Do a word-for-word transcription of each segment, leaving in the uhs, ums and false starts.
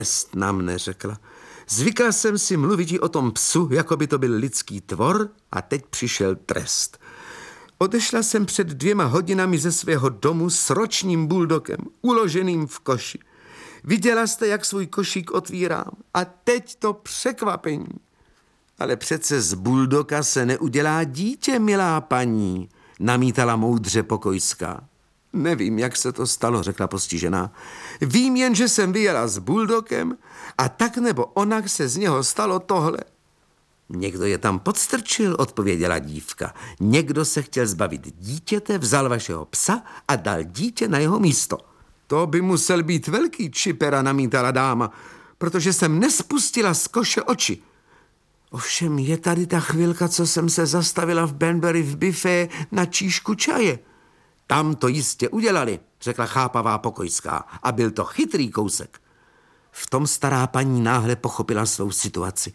Trest na mne, řekla. Zvykla jsem si mluvit o tom psu, jako by to byl lidský tvor, a teď přišel trest. Odešla jsem před dvěma hodinami ze svého domu s ročním buldokem, uloženým v koši. Viděla jste, jak svůj košík otvírám. A teď to překvapení. Ale přece z buldoka se neudělá dítě, milá paní, namítala moudře Pokojská. Nevím, jak se to stalo, řekla postižená. Vím jen, že jsem vyjela s buldokem a tak nebo onak se z něho stalo tohle. Někdo je tam podstrčil, odpověděla dívka. Někdo se chtěl zbavit dítěte, vzal vašeho psa a dal dítě na jeho místo. To by musel být velký čipera, namítala dáma, protože jsem nespustila z koše oči. Ovšem je tady ta chvilka, co jsem se zastavila v Banbury v bifé na číšku čaje. Tam to jistě udělali, řekla chápavá Pokojská, a byl to chytrý kousek. V tom stará paní náhle pochopila svou situaci.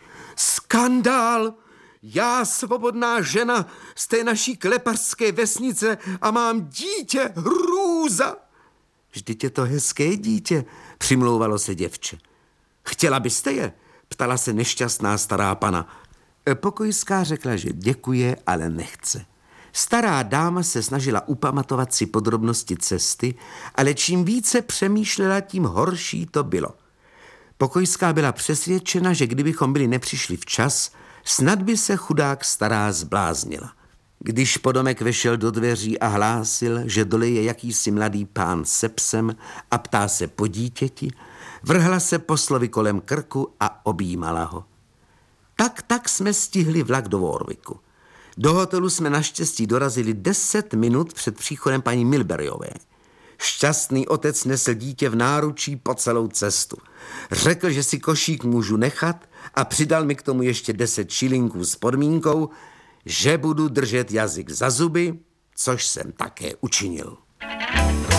Skandál! Já, svobodná žena z té naší klepařské vesnice a mám dítě, hrůza! Vždyť je to hezké dítě, přimlouvalo se děvče. Chtěla byste je? Ptala se nešťastná stará pana. Pokojská řekla, že děkuje, ale nechce. Stará dáma se snažila upamatovat si podrobnosti cesty, ale čím více přemýšlela, tím horší to bylo. Pokojská byla přesvědčena, že kdybychom byli nepřišli včas, snad by se chudák stará zbláznila. Když podomek vešel do dveří a hlásil, že dole je jakýsi mladý pán se psem a ptá se po dítěti, vrhla se poslovi kolem krku a objímala ho. Tak, tak jsme stihli vlak do Warwicku. Do hotelu jsme naštěstí dorazili deset minut před příchodem paní Milburyové. Šťastný otec nesl dítě v náručí po celou cestu. Řekl, že si košík můžu nechat a přidal mi k tomu ještě deset šilinků s podmínkou, že budu držet jazyk za zuby, což jsem také učinil.